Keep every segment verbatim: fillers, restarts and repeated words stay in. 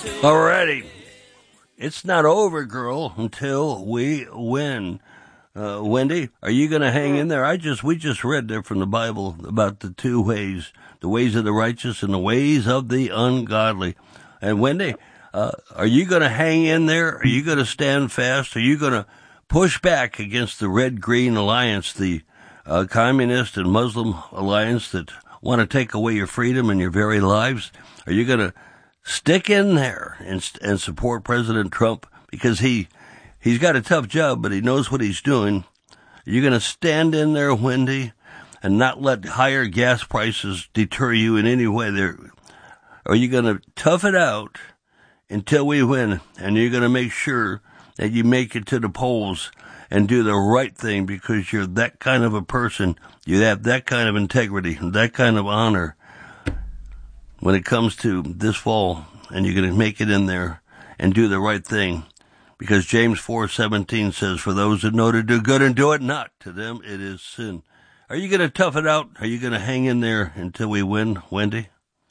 Alrighty. It's not over, girl, until we win. Uh, Wendy, are you going to hang in there? I just, we just read there from the Bible about the two ways, the ways of the righteous and the ways of the ungodly. And Wendy, uh, are you going to hang in there? Are you going to stand fast? Are you going to push back against the Red-Green Alliance, the uh, communist and Muslim alliance that want to take away your freedom and your very lives? Are you going to stick in there and, and support President Trump because he, he's got a tough job, but he knows what he's doing? Are you going to stand in there, Wendy, and not let higher gas prices deter you in any way? There, are you going to tough it out until we win, and you're going to make sure that you make it to the polls and do the right thing because you're that kind of a person, you have that kind of integrity, that kind of honor when it comes to this fall, and you're going to make it in there and do the right thing, because James four seventeen says, for those that know to do good and do it not, to them it is sin. Are you going to tough it out? Are you going to hang in there until we win, Wendy?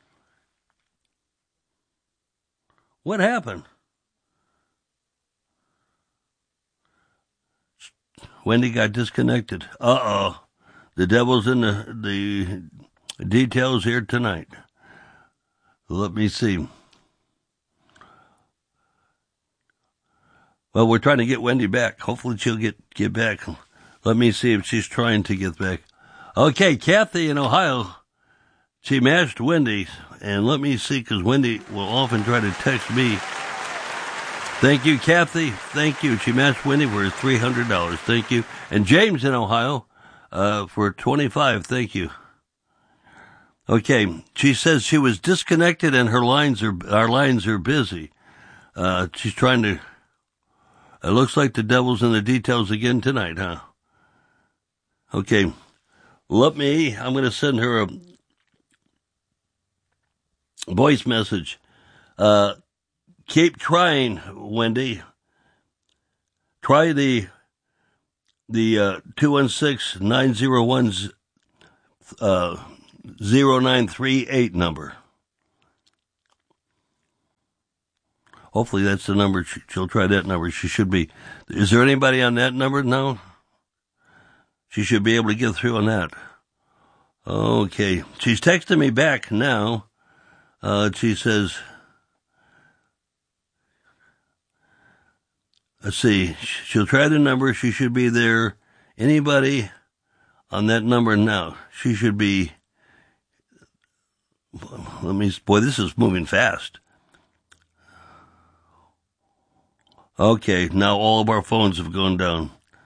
What happened? Wendy got disconnected. Uh-oh. The devil's in the, the details here tonight. Let me see. Well, we're trying to get Wendy back. Hopefully she'll get, get back. Let me see if she's trying to get back. Okay, Kathy in Ohio. She matched Wendy. And let me see, because Wendy will often try to text me. Thank you, Kathy. Thank you. She matched Wendy for three hundred dollars. Thank you. And James in Ohio uh, for twenty-five dollars. Thank you. Okay, she says she was disconnected and her lines are, our lines are busy. Uh, she's trying to, it looks like the devil's in the details again tonight, huh? Okay, let me, I'm going to send her a voice message. Uh, keep trying, Wendy. Try the, the, uh, two one six, nine zero one, uh, zero nine three eight number. Hopefully that's the number. She'll try that number. She should be. Is there anybody on that number now? She should be able to get through on that. Okay. She's texting me back now. Uh, she says, let's see. She'll try the number. She should be there. Anybody on that number now? She should be. Let me, boy, this is moving fast. Okay, now all of our phones have gone down.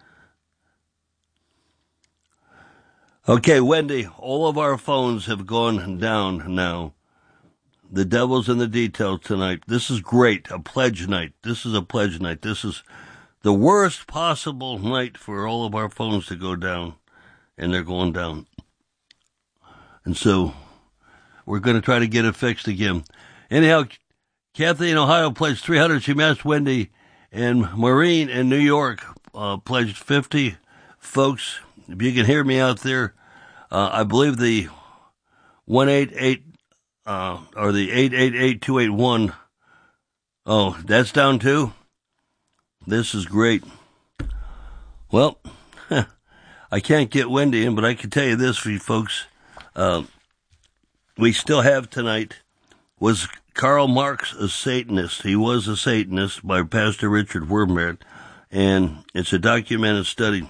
Okay, Wendy, all of our phones have gone down now. The devil's in the details tonight. This is great, a pledge night. This is a pledge night. This is the worst possible night for all of our phones to go down, and they're going down. And so we're going to try to get it fixed again. Anyhow, Kathy in Ohio pledged three hundred. She matched Wendy. And Maureen in New York uh, pledged fifty. Folks, if you can hear me out there, uh, I believe the one eight eight uh, or the eight eight eight two eight one. Oh, that's down too? This is great. Well, I can't get Wendy in, but I can tell you this for you folks. Uh, we still have tonight, was Karl Marx a Satanist? He was a Satanist by Pastor Richard Wurmbrand, and it's a documented study.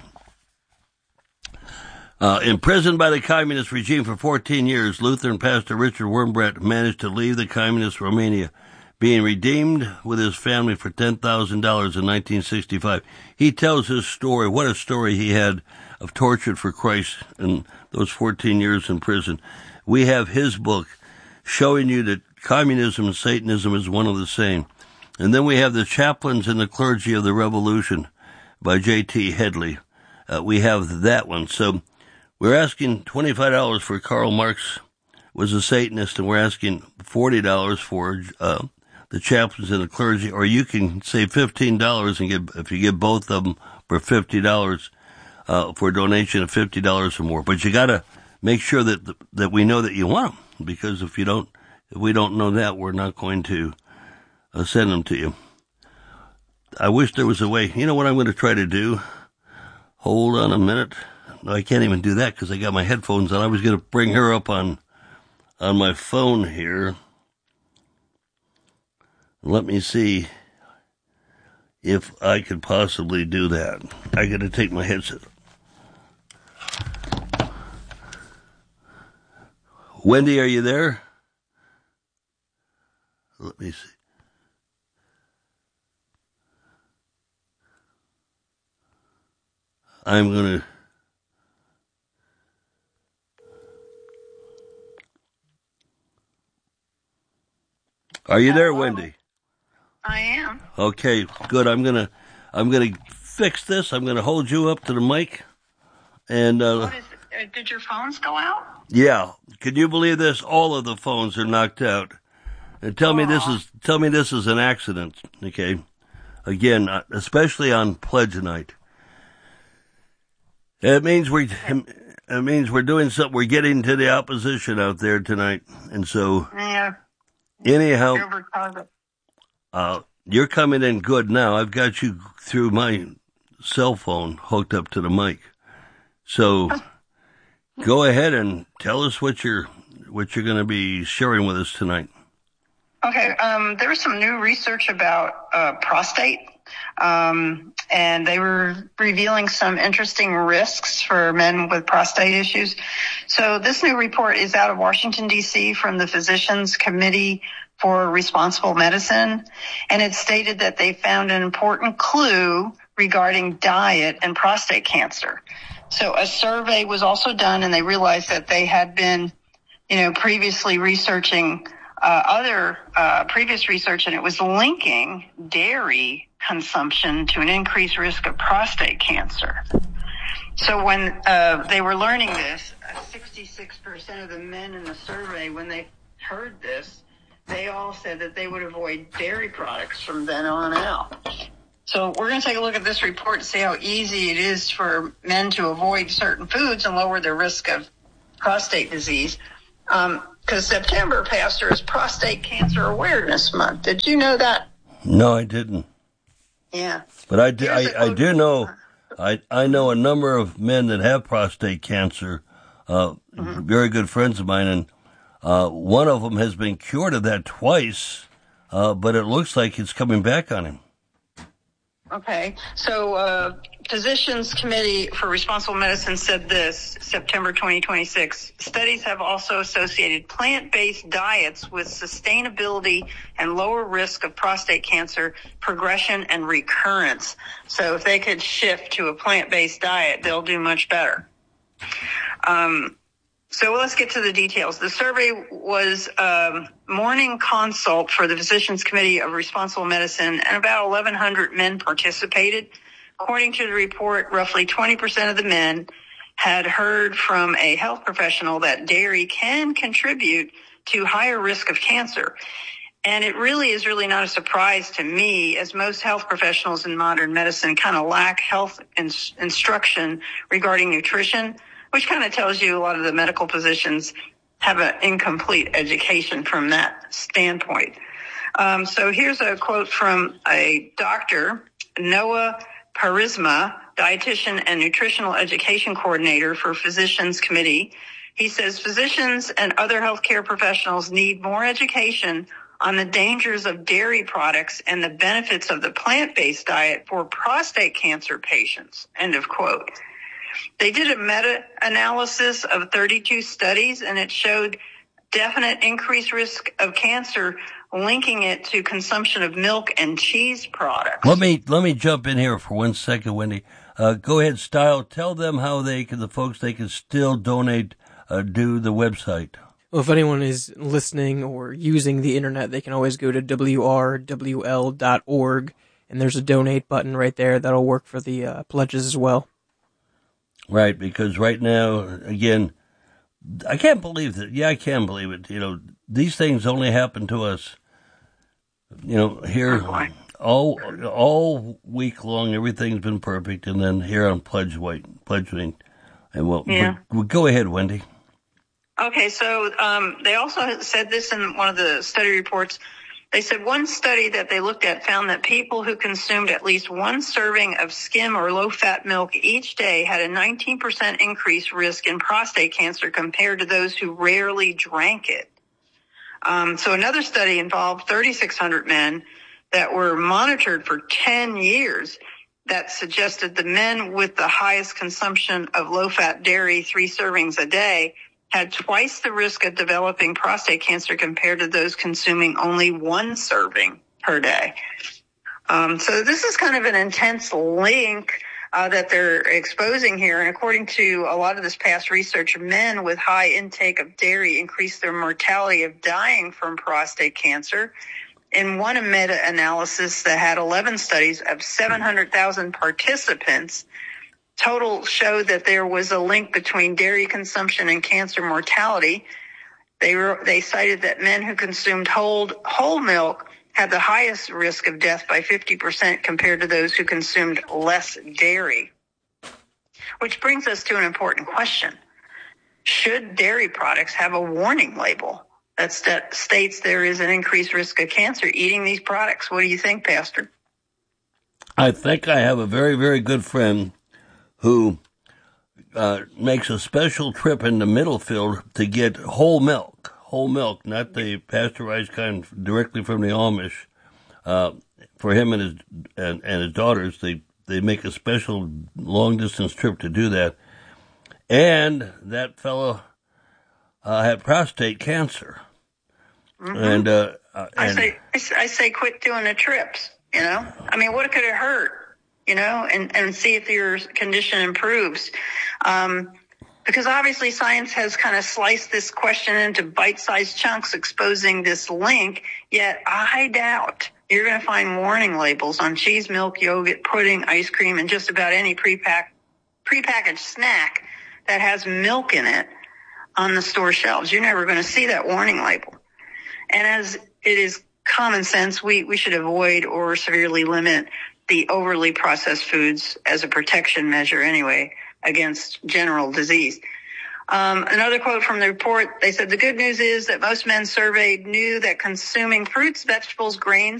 Uh, imprisoned by the communist regime for fourteen years, Lutheran pastor Richard Wurmbrand managed to leave the communist Romania, being redeemed with his family for ten thousand dollars in nineteen sixty-five. He tells his story, what a story he had of torture for Christ in those fourteen years in prison. We have his book showing you that communism and Satanism is one of the same. And then we have The Chaplains and the Clergy of the Revolution by J T Headley. Uh, we have that one. So we're asking twenty-five dollars for Karl Marx was a Satanist, and we're asking forty dollars for uh, The Chaplains and the Clergy, or you can save fifteen dollars and get, if you get both of them for fifty dollars, uh, for a donation of fifty dollars or more. But you gotta make sure that, that we know that you want them, because if you don't, if we don't know that, we're not going to, I'll send them to you. I wish there was a way. You know what I'm going to try to do? Hold on a minute. No, I can't even do that because I got my headphones on. I was going to bring her up on on my phone here. Let me see if I could possibly do that. I got to take my headset. Wendy, are you there? Let me see. I'm going to... Are you there, Wendy? I am. Okay, good. I'm going to I'm going to fix this. I'm going to hold you up to the mic. And uh, what is it? Did your phones go out? Yeah. Can you believe this? All of the phones are knocked out. And tell Aww. me this is tell me this is an accident, okay? Again, especially on pledge night. It means we it means we're doing something. We're getting to the opposition out there tonight, and so yeah. Anyhow, uh, you're coming in good now. I've got you through my cell phone hooked up to the mic, so go ahead and tell us what you're what you're going to be sharing with us tonight. Okay, um, there was some new research about uh, prostate. Um, and they were revealing some interesting risks for men with prostate issues. So this new report is out of Washington, D C from the Physicians Committee for Responsible Medicine. And it stated that they found an important clue regarding diet and prostate cancer. So a survey was also done, and they realized that they had been, you know, previously researching Uh, other uh, previous research, and it was linking dairy consumption to an increased risk of prostate cancer. So when uh, they were learning this, sixty-six percent of the men in the survey, when they heard this, they all said that they would avoid dairy products from then on out. So we're going to take a look at this report to see how easy it is for men to avoid certain foods and lower their risk of prostate disease. Um, Because September, Pastor, is Prostate Cancer Awareness Month. Did you know that? No, I didn't. Yeah. But I do, I, I do know, I, I know a number of men that have prostate cancer, uh, mm-hmm. very good friends of mine, and uh, one of them has been cured of that twice, uh, but it looks like it's coming back on him. Okay. So, uh, Physicians Committee for Responsible Medicine said this, September twenty twenty-six. Studies have also associated plant-based diets with sustainability and lower risk of prostate cancer progression and recurrence. So if they could shift to a plant-based diet, they'll do much better. Um, So let's get to the details. The survey was a morning consult for the Physicians Committee of Responsible Medicine, and about eleven hundred men participated. According to the report, roughly twenty percent of the men had heard from a health professional that dairy can contribute to higher risk of cancer. And it really is really not a surprise to me, as most health professionals in modern medicine kind of lack health ins- instruction regarding nutrition, which kind of tells you a lot of the medical physicians have an incomplete education from that standpoint. Um, so here's a quote from a doctor, Noah Parisma, dietitian and nutritional education coordinator for Physicians Committee. He says physicians and other healthcare professionals need more education on the dangers of dairy products and the benefits of the plant-based diet for prostate cancer patients, end of quote. They did a meta-analysis of thirty-two studies, and it showed definite increased risk of cancer, linking it to consumption of milk and cheese products. Let me let me jump in here for one second, Wendy. Uh, go ahead, Style. Tell them how they can, the folks, they can still donate, uh, do the website. Well, if anyone is listening or using the internet, they can always go to W R W L dot org, and there's a donate button right there that'll work for the uh, pledges as well. Right, because right now, again, I can't believe that. Yeah, I can believe it. You know, these things only happen to us, you know, here all all week long. Everything's been perfect, and then here on Pledge White, Pledge Week. And well, yeah. well, go ahead, Wendy. Okay, so um, they also said this in one of the study reports. They said one study that they looked at found that people who consumed at least one serving of skim or low-fat milk each day had a nineteen percent increased risk in prostate cancer compared to those who rarely drank it. Um, so another study involved thirty-six hundred men that were monitored for ten years that suggested the men with the highest consumption of low-fat dairy, three servings a day, had twice the risk of developing prostate cancer compared to those consuming only one serving per day. Um, so this is kind of an intense link uh, that they're exposing here. And according to a lot of this past research, men with high intake of dairy increase their mortality of dying from prostate cancer. In one meta-analysis that had eleven studies of seven hundred thousand participants, total showed that there was a link between dairy consumption and cancer mortality. They were, they cited that men who consumed whole, whole milk had the highest risk of death by fifty percent compared to those who consumed less dairy. Which brings us to an important question. Should dairy products have a warning label that st- states there is an increased risk of cancer eating these products? What do you think, Pastor? I think I have a very, very good friend who uh, makes a special trip into Middlefield to get whole milk, whole milk, not the pasteurized kind directly from the Amish. Uh, for him and his and, and his daughters, they, they make a special long-distance trip to do that. And that fellow uh, had prostate cancer. Mm-hmm. And, uh, uh, and I say, I say quit doing the trips, you know? I mean, what could it hurt? You know, and, and see if your condition improves. Um, because obviously science has kind of sliced this question into bite-sized chunks, exposing this link, yet I doubt you're going to find warning labels on cheese, milk, yogurt, pudding, ice cream, and just about any pre-pack, prepackaged snack that has milk in it on the store shelves. You're never going to see that warning label. And as it is common sense, we, we should avoid or severely limit the overly processed foods as a protection measure anyway against general disease. Um, another quote from the report, they said the good news is that most men surveyed knew that consuming fruits, vegetables, grains,